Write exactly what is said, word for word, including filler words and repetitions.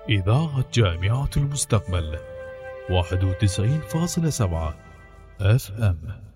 إذاعة جامعة المستقبل واحد وتسعين فاصلة سبعة اف ام.